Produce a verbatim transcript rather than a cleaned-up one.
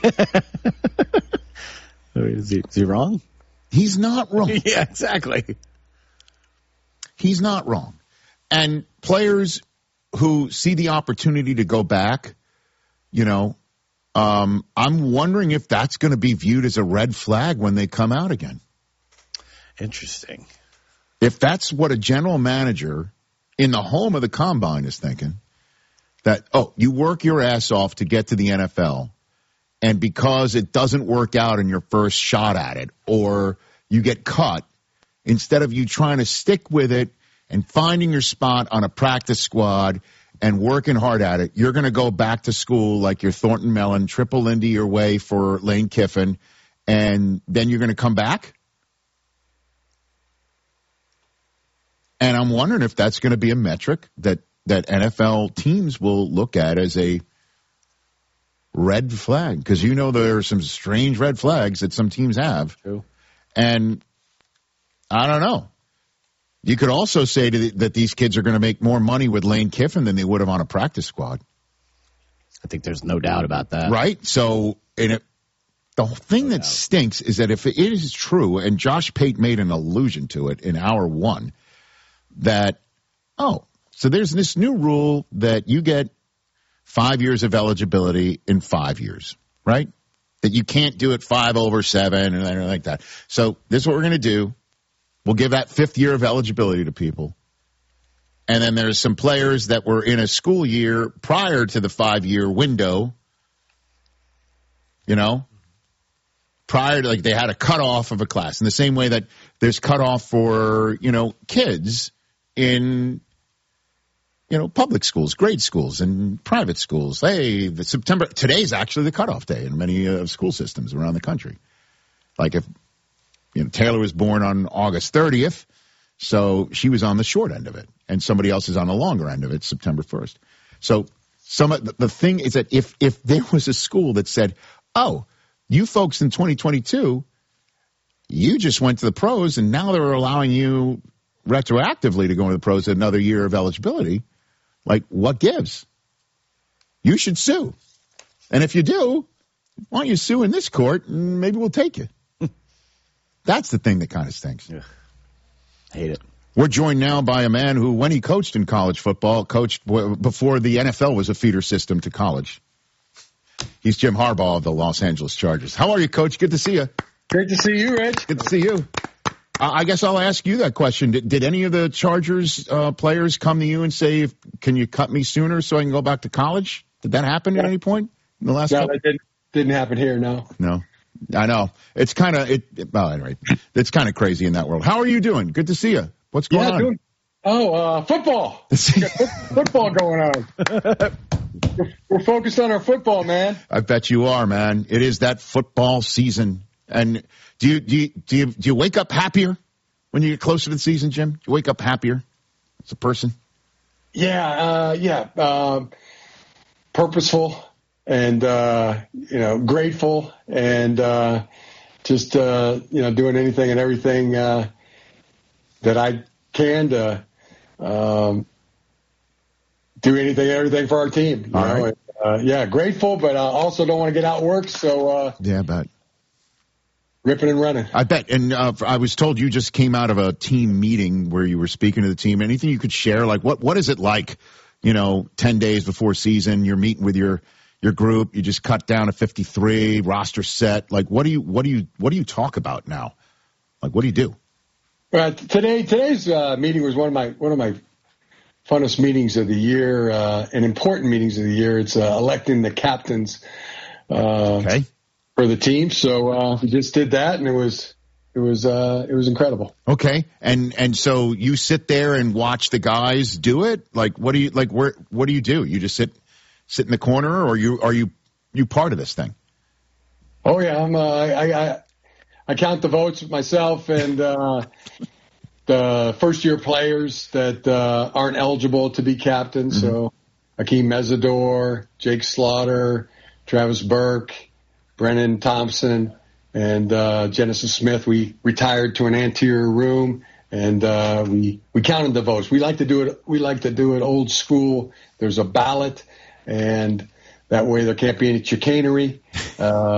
is, he, is he wrong? He's not wrong. Yeah, exactly. He's not wrong. And players who see the opportunity to go back, you know, um, I'm wondering if that's going to be viewed as a red flag when they come out again. Interesting. If that's what a general manager in the home of the combine is thinking, that, oh, you work your ass off to get to the N F L, and because it doesn't work out in your first shot at it, or you get cut, instead of you trying to stick with it and finding your spot on a practice squad and working hard at it, you're going to go back to school like you're Thornton Mellon, triple into your way for Lane Kiffin, and then you're going to come back? And I'm wondering if that's going to be a metric that, that N F L teams will look at as a red flag. Because you know there are some strange red flags that some teams have. True. And I don't know. You could also say to the, that these kids are going to make more money with Lane Kiffin than they would have on a practice squad. I think there's no doubt about that. Right? So in it, the thing no that doubt. stinks is that if it is true, and Josh Pate made an allusion to it in hour one, that, oh, so there's this new rule that you get five years of eligibility in five years, right? That you can't do it five over seven or anything like that. So this is what we're going to do. We'll give that fifth year of eligibility to people. And then there's some players that were in a school year prior to the five-year window, you know, prior to, like, they had a cutoff of a class in the same way that there's cutoff for, you know, kids in, you know, public schools, grade schools, and private schools. Hey, the September, today's actually the cutoff day in many uh, school systems around the country. Like if, you know, Taylor was born on August thirtieth, so she was on the short end of it, and somebody else is on the longer end of it, September first. So some of the, the thing is that if, if there was a school that said, oh, you folks in twenty twenty-two, you just went to the pros, and now they're allowing you retroactively to go into the pros at another year of eligibility, like, what gives? You should sue. And if you do, why don't you sue in this court, and maybe we'll take you. That's the thing that kind of stinks. Yeah. Hate it. We're joined now by a man who, when he coached in college football, coached before the N F L was a feeder system to college. He's Jim Harbaugh of the Los Angeles Chargers. How are you, Coach? Good to see you. Great to see you, Rich. Good to see you. Uh, I guess I'll ask you that question. Did, did any of the Chargers uh, players come to you and say, can you cut me sooner so I can go back to college? Did that happen yeah. at any point in the last No, couple? that didn't, didn't happen here, no. No. I know. It's kind of, it, it, well, anyway, it's kind of crazy in that world. How are you doing? Good to see you. What's going yeah, on? Doing, oh, uh, football. We got football going on. We're, we're focused on our football, man. I bet you are, man. It is that football season. And do you, do you, do you, do you wake up happier when you get closer to the season, Jim? Do you wake up happier as a person? Yeah, uh, yeah. Um, purposeful and, uh, you know, grateful and uh, just, uh, you know, doing anything and everything uh, that I can to um, do anything and everything for our team. You All know? right. Uh, yeah, grateful, but uh, also don't want to get outworked. So, uh, yeah, I bet. Ripping and running. I bet. And uh, I was told you just came out of a team meeting where you were speaking to the team. Anything you could share? Like, what, what is it like, you know, ten days before season, you're meeting with your, your group, you just cut down to fifty-three, roster set. Like, what do you, what do you, what do you talk about now? Like, what do you do? Uh, today, today's uh, meeting was one of my, one of my funnest meetings of the year, uh, and important meetings of the year. It's uh, electing the captains. Uh, okay. For the team, so uh, we just did that, and it was it was uh, it was incredible. Okay, and and so you sit there and watch the guys do it. Like, what do you like? Where what do you do? You just sit sit in the corner, or you are you you part of this thing? Oh yeah, I'm. Uh, I, I I count the votes myself, and uh, the first year players that uh, aren't eligible to be captains. Mm-hmm. So Akeem Mesidor, Jake Slaughter, Travis Burke, Brennan Thompson, and uh, Genesis Smith. We retired to an anterior room, and uh, we we counted the votes. We like to do it. We like to do it old school. There's a ballot, and that way there can't be any chicanery. Uh,